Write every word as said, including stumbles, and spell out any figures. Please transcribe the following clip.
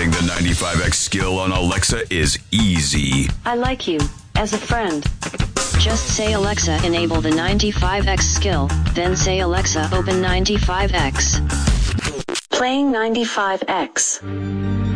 Playing the ninety-five X skill on Alexa is easy. I like you as a friend. Just say Alexa enable the ninety-five X skill, then say Alexa open ninety-five X. Playing ninety-five X.